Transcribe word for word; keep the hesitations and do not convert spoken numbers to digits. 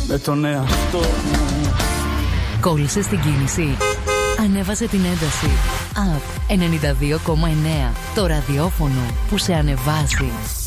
με τον εαυτό μου. Κόλλησε στην κίνηση. Ανέβασε την ένταση. App ενενήντα δύο κόμμα εννέα. Το ραδιόφωνο που σε ανεβάζει.